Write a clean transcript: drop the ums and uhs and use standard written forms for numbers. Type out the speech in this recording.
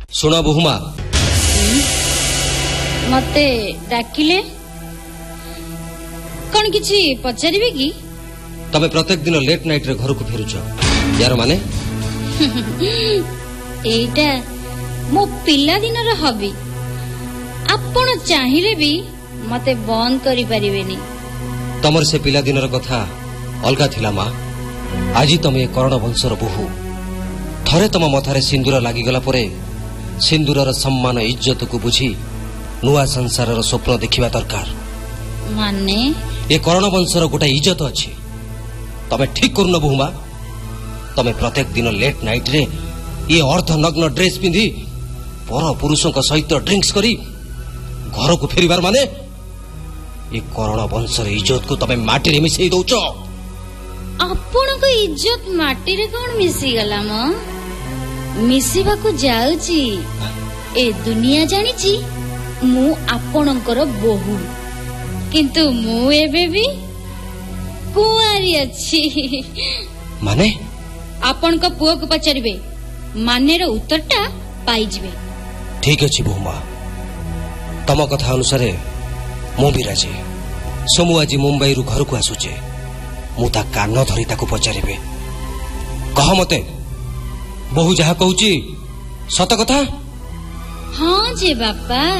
सुन बहुमा मते डाकिले कौन किछि पचारिबे कि तमे प्रत्येक दिन लेट नाइट रे घर को फेरुछ यार माने एटा मो पिला दिन रो हबी आपण चाहिले भी मते बंद करि परिबेनी तमर से पिला दिन रो कथा अलगा थिला मा आजी तमे कर्ण वंशर बहु थरे तम मथारे सिंदूर लागि गला परे सिंदूरर सम्मान इज्जत को बुझी नुआ संसारर स्वप्न देखिबा दरकार माने ए कर्ण वंशर गोटा इज्जत अछि तमे ठीक करूनो बहुमा तमे प्रत्येक दिन लेट नाइट रे ये अर्ध नग्न ड्रेस पिंधी पर पुरुषों का सहित ड्रिंक्स करी घर को फेरिबार माने ये कर्ण वंशर इज्जत को तमे माटी रे मिसई दउछ आपण को इज्जत माटी रे कोन मिसी गला म मिसिबा को जाउची ए दुनिया जानिची मु आपणकर बहु किंतु मु एबे भी कुआरी अछि माने आपण को पुओ को पचारिबे माने रो उत्तरटा पाई जिवे ठीक अछि बहुमा तम कथा अनुसार मु भी राजी समु आज मुंबई रु घर को आसुचे मु ता कान धरी ताको पचारिबे कह मते बहु जहा कहूची सत कथा हाँ जे बापा